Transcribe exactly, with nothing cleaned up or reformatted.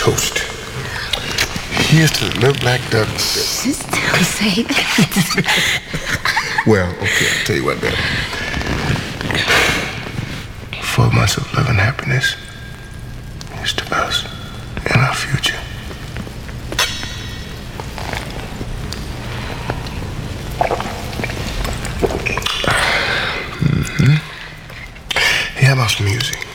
toast. Here's to the little black duck. Just don't say that. Well, okay, I'll tell you what then. Four months of love and happiness. Here's to us and our future. Mm-hmm. Hey, how about some music?